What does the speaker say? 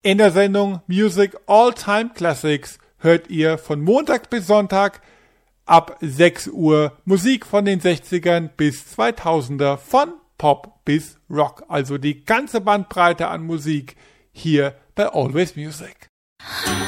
In der Sendung Music All-Time Classics hört ihr von Montag bis Sonntag ab 6 Uhr Musik von den 60ern bis 2000er, von Pop bis Rock. Also die ganze Bandbreite an Musik hier bei Always Music.